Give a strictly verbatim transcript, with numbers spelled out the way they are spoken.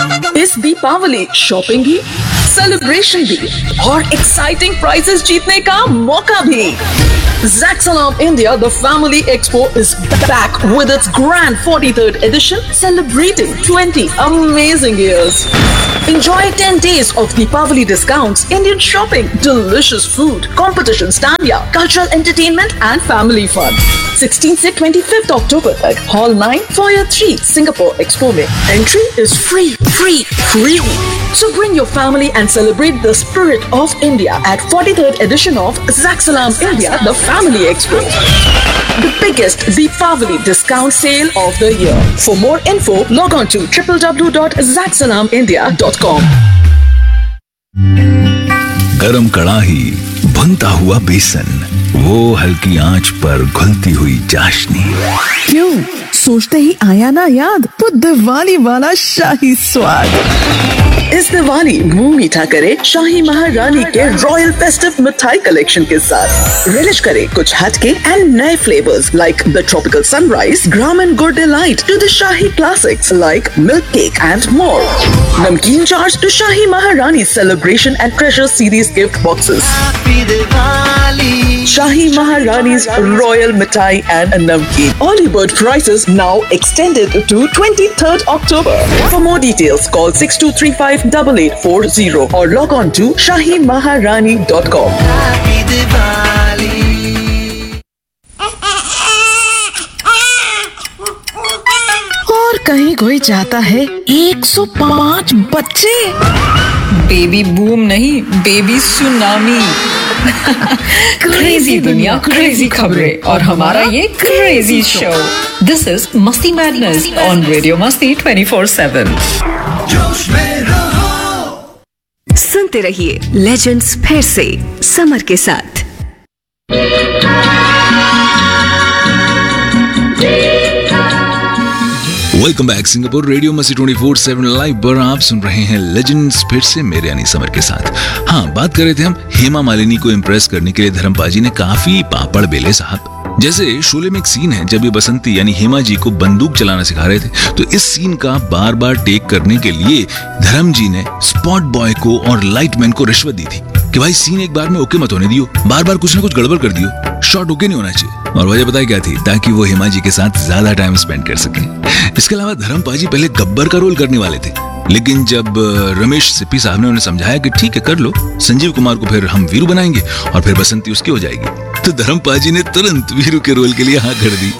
इस दीपावली शॉपिंग भी, सेलिब्रेशन भी और एक्साइटिंग प्राइजेस जीतने का मौका भी। Zaxalam India, the Family Expo is back with its grand forty-third edition, celebrating twenty amazing years. Enjoy ten days of Deepavali discounts, Indian shopping, delicious food, competition stania, cultural entertainment and family fun. sixteenth से twenty-fifth October तक Hall nine, Foyer three, Singapore Expo में. Entry is free, free, free. So bring your family and celebrate the spirit of India at forty-third edition of Zaxalam India, the Family Expo. The biggest Deepavali discount sale of the year. For more info, log on to w w w dot zaxalam india dot com. गरम कड़ाही, भुनता हुआ बेसन, वो हल्की आंच पर घुलती हुई चाशनी। क्यों? सोचते ही आया ना याद, तो दिवाली वाला शाही स्वाद। इस दिवाली मुंह मीठा करे शाही महारानी के रॉयल फेस्टिव मिठाई कलेक्शन के साथ। रिलिश करे कुछ हटके एंड नए flavours like the tropical sunrise, gram and good delight to the shahi classics like milk cake and more. नमकीन चार्ज टू शाही महारानी celebration and treasure series gift boxes. Shahi Maharani's Royal Mithai and Namkeen. Early bird prices now extended to twenty-third October. For more details, call six two three five eight eight four zero or log on to shahi maharani dot com. Happy Diwali. और कहीं कोई चाहता है एक सौ पाँच बच्चे। Baby boom नहीं, बेबी सुनामी। क्रेजी दुनिया, क्रेजी खबरें और हमारा ये क्रेजी शो। दिस इज मस्ती मैडनेस ऑन रेडियो मस्ती ट्वेंटी फोर सेवन। सुनते रहिए लेजेंड्स फिर से समर के साथ। वेलकम बैक सिंगापुर रेडियो मस्ती ट्वेंटी फोर सेवन लाइव पर आप सुन रहे हैं लेजेंड्स फिर से मेरे यानी समर के साथ। हाँ, बात कर रहे थे हम हेमा मालिनी को इम्प्रेस करने के लिए धर्मपाजी ने काफी पापड़ बेले साहब। जैसे शोले में एक सीन है जब ये बसंती यानी हेमा जी को बंदूक चलाना सिखा रहे थे, तो इस सीन का बार बार टेक करने के लिए धर्म जी ने स्पॉट बॉय को और लाइटमैन को रिश्वत दी थी कि भाई सीन एक बार में ओके मत होने दियो, बार बार कुछ ना कुछ गड़बड़ कर दियो, शॉट ओके नहीं होना चाहिए। और वजह पता है क्या थी? ताकि वो हेमा जी के साथ ज्यादा टाइम स्पेंड कर सके। इसके अलावा धर्मपाजी पहले गब्बर का रोल करने वाले थे, लेकिन जब रमेश सिप्पी साहब ने उन्हें समझाया कि ठीक है कर लो, संजीव कुमार को फिर हम वीरू बनाएंगे और फिर बसंती उसकी हो जाएगी, तो धर्मपाजी ने तुरंत वीरू के रोल के लिए हाँ कर दी।